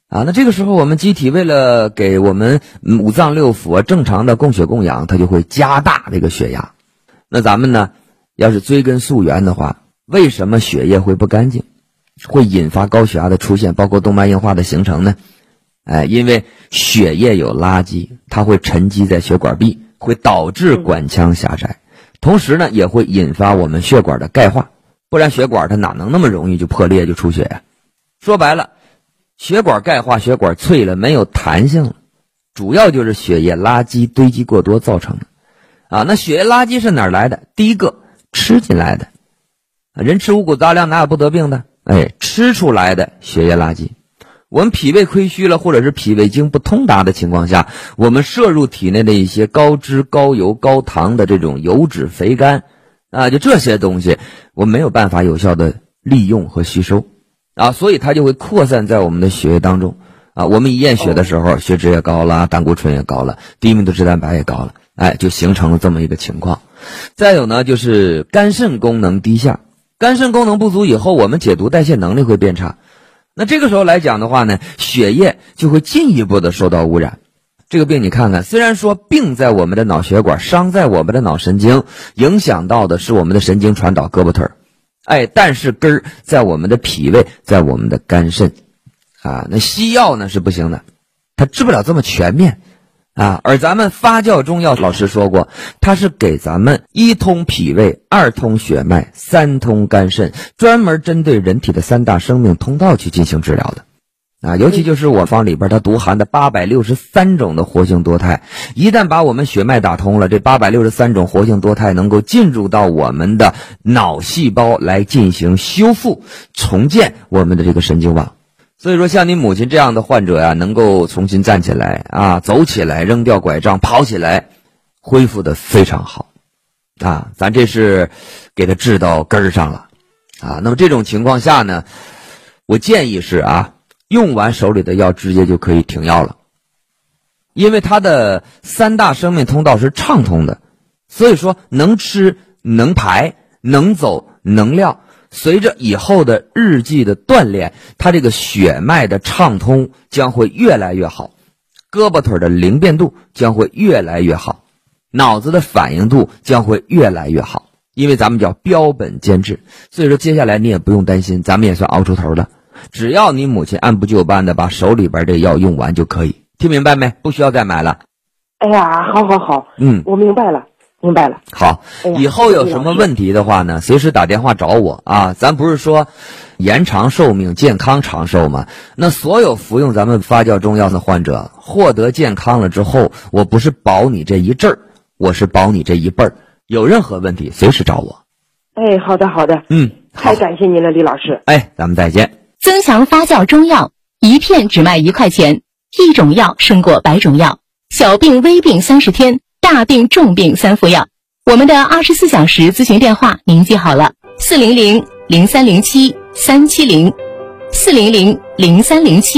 那这个时候我们机体为了给我们五脏六腑正常的供血供氧，它就会加大这个血压。那咱们呢，要是追根溯源的话，为什么血液会不干净，会引发高血压的出现，包括动脉硬化的形成呢？因为血液有垃圾，它会沉积在血管壁，会导致管腔狭窄，同时呢也会引发我们血管的钙化，不然血管它哪能那么容易就破裂就出血呀？说白了，血管钙化，血管脆了，没有弹性了，主要就是血液垃圾堆积过多造成的。那血液垃圾是哪儿来的？第一个，吃进来的。人吃五谷杂粮哪有不得病的？吃出来的血液垃圾。我们脾胃亏虚了，或者是脾胃经不通达的情况下，我们摄入体内的一些高脂、高油、高糖的这种油脂肥甘就这些东西我们没有办法有效的利用和吸收所以它就会扩散在我们的血液当中我们一验血的时候，血脂也高了，胆固醇也高了，低密度脂蛋白也高了，就形成了这么一个情况。再有呢，就是肝肾功能低下，肝肾功能不足以后，我们解毒代谢能力会变差。那这个时候来讲的话呢，血液就会进一步的受到污染。这个病你看看，虽然说病在我们的脑血管，伤在我们的脑神经，影响到的是我们的神经传导胳膊腿但是根儿在我们的脾胃，在我们的肝肾那西药呢是不行的，它治不了这么全面而咱们发酵中药老师说过，它是给咱们一通脾胃，二通血脉，三通肝肾，专门针对人体的三大生命通道去进行治疗的尤其就是我方里边它独含的863种的活性多肽，一旦把我们血脉打通了，这863种活性多肽能够进入到我们的脑细胞来进行修复重建我们的这个神经网。所以说像您母亲这样的患者能够重新站起来走起来，扔掉拐杖跑起来，恢复的非常好咱这是给他治到根儿上了那么这种情况下呢，我建议是用完手里的药直接就可以停药了，因为它的三大生命通道是畅通的，所以说能吃能排能走能料，随着以后的日季的锻炼，它这个血脉的畅通将会越来越好，胳膊腿的灵便度将会越来越好，脑子的反应度将会越来越好，因为咱们叫标本兼治。所以说接下来你也不用担心，咱们也算熬出头了，只要你母亲按部就班的把手里边这药用完就可以。听明白没？不需要再买了。 哎呀，好，我明白了。 好，以后有什么问题的话呢，随时打电话找我咱不是说延长寿命健康长寿吗？那所有服用咱们发酵中药的患者获得健康了之后，我不是保你这一阵儿，我是保你这一辈儿，有任何问题随时找我。 好的太感谢您了，李老师。 咱们再见。 增强发酵中药，一片只卖1块钱，一种药胜过100种药，小病微病30天，大病重病3副药。我们的24小时咨询电话您记好了，400-0307-370，400-0307。